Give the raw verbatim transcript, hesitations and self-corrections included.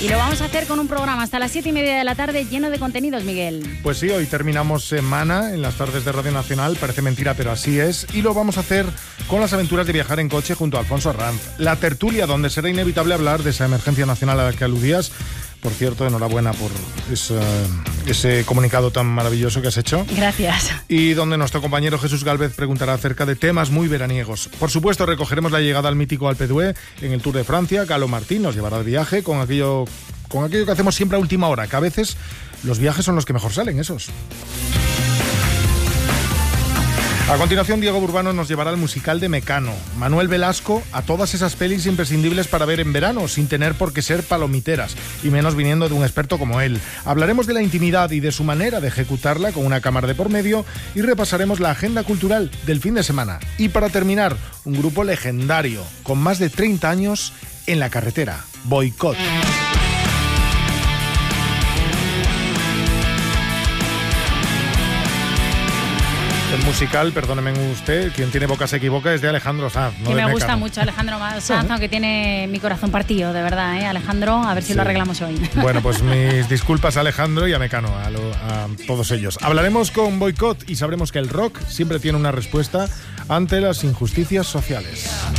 Y lo vamos a hacer con un programa hasta las siete y media de la tarde lleno de contenidos, Miguel. Pues sí, hoy terminamos semana en las tardes de Radio Nacional, parece mentira, pero así es, y lo vamos a hacer con las aventuras de viajar en coche junto a Alfonso Arranz. La tertulia, donde será inevitable hablar de esa emergencia nacional a la que aludías. Por cierto, enhorabuena por ese, ese comunicado tan maravilloso que has hecho. Gracias. Y donde nuestro compañero Jesús Gálvez preguntará acerca de temas muy veraniegos. Por supuesto, recogeremos la llegada al mítico Alpe d'Huez en el Tour de Francia. Galo Martín nos llevará de viaje con aquello, con aquello que hacemos siempre a última hora, que a veces los viajes son los que mejor salen, esos. A continuación, Diego Burbano nos llevará al musical de Mecano. Manuel Velasco a todas esas pelis imprescindibles para ver en verano, sin tener por qué ser palomiteras, y menos viniendo de un experto como él. Hablaremos de la intimidad y de su manera de ejecutarla con una cámara de por medio y repasaremos la agenda cultural del fin de semana. Y para terminar, un grupo legendario, con más de treinta años en la carretera, Boicot. El musical, perdóneme usted, quien tiene boca se equivoca, es de Alejandro Sanz. No que me de gusta Mecano. mucho Alejandro Sanz, aunque tiene mi corazón partido, de verdad, ¿eh? Alejandro, a ver si Sí. lo arreglamos hoy. Bueno, pues mis disculpas a Alejandro y a Mecano, a, lo, a todos ellos. Hablaremos con Boicot y sabremos que el rock siempre tiene una respuesta ante las injusticias sociales.